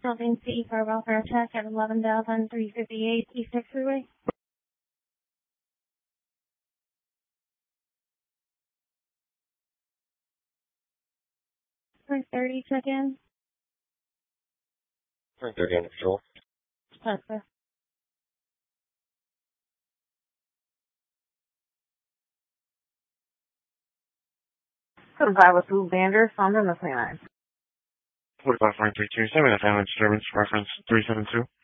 Something CE for welfare check at 11,358 East 6 Freeway. 3:30 check-in. 3:30 under patrol. Okay. Certified with Lou Bander, founder of the 29. 45.32, 7 family disturbance, reference 372.